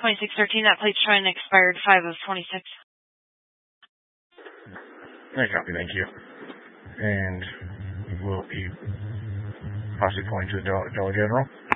2613. That plate's showing expired 5 of 26. I copy, thank you. And we'll be possibly going to the Dollar General.